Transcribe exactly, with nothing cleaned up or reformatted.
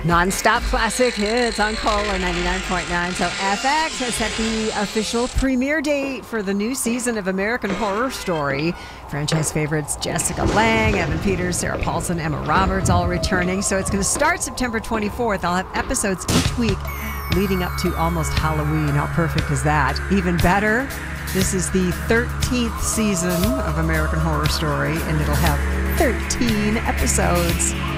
Non-stop classic hits on Kohler ninety-nine point nine. So F X has set the official premiere date for the new season of American Horror Story. Franchise favorites Jessica Lange, Evan Peters, Sarah Paulson, Emma Roberts all returning. So it's going to start September twenty-fourth. I'll have episodes each week leading up to almost Halloween. How perfect is that? Even better, this is the thirteenth season of American Horror Story, and it'll have thirteen episodes.